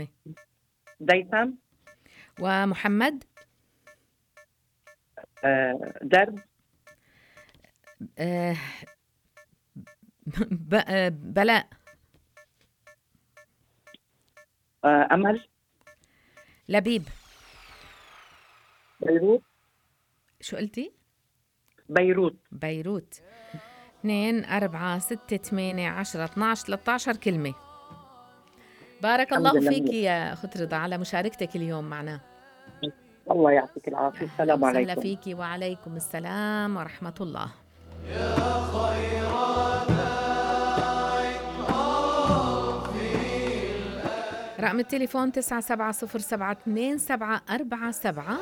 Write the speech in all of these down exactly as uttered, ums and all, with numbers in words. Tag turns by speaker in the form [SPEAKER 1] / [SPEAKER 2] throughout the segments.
[SPEAKER 1] كلمة.
[SPEAKER 2] ديثم.
[SPEAKER 1] ومحمد.
[SPEAKER 2] آه درب.
[SPEAKER 1] آه ب... آه بلاء.
[SPEAKER 2] آه أمل.
[SPEAKER 1] لبيب.
[SPEAKER 2] بيروت.
[SPEAKER 1] شو قلتي؟
[SPEAKER 2] بيروت.
[SPEAKER 1] بيروت. اثنين أربعة ستة ثمانية عشرة اثناعش ثلاثة عشر كلمة. بارك
[SPEAKER 2] الحمد
[SPEAKER 1] الله
[SPEAKER 2] لله
[SPEAKER 1] فيك
[SPEAKER 2] منيح.
[SPEAKER 1] يا أخت رضا على مشاركتك اليوم معنا.
[SPEAKER 2] الله يعطيك العافية.
[SPEAKER 1] أهلا
[SPEAKER 2] السلام
[SPEAKER 1] وسهلا
[SPEAKER 2] عليكم.
[SPEAKER 1] فيكي. وعليكم السلام ورحمة الله. رقم التليفون تسعة سبعة صفر سبعة اثنين سبعة أربعة سبعة.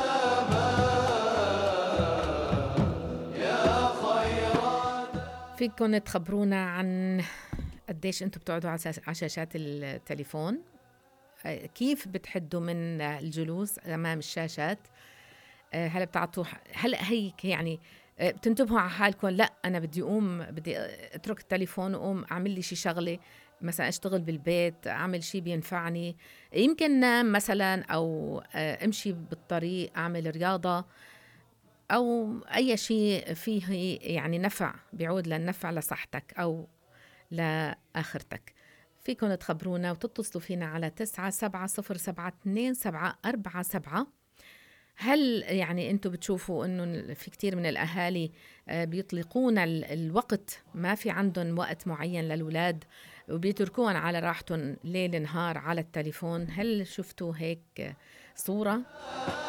[SPEAKER 1] فيكم تخبرونا عن قديش انتم بتقعدوا على شاشات التليفون، كيف بتحدوا من الجلوس امام الشاشات، هل بتعطوا هل هيك يعني بتنتبهوا على حالكم لا انا بدي اقوم بدي اترك التليفون واقوم اعمل لي شي شغله، مثلا اشتغل بالبيت، اعمل شي بينفعني، يمكن نام مثلا او امشي بالطريق، اعمل رياضه أو أي شيء فيه يعني نفع بيعود للنفع لصحتك أو لآخرتك. فيكم تخبرونا وتتصلوا فينا على تسعة سبعة صفر سبعة اثنين سبعة أربعة سبعة. هل يعني أنتوا بتشوفوا أنه في كتير من الأهالي بيطلقون الوقت، ما في عندهم وقت معين للولاد وبيتركون على راحتهم ليل نهار على التليفون؟ هل شفتوا هيك صورة؟